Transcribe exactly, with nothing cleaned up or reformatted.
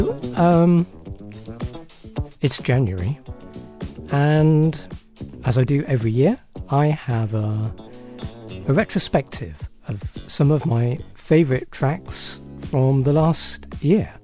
Um, it's January, and as I do every year, I have a, a retrospective of some of my favourite tracks from the last year.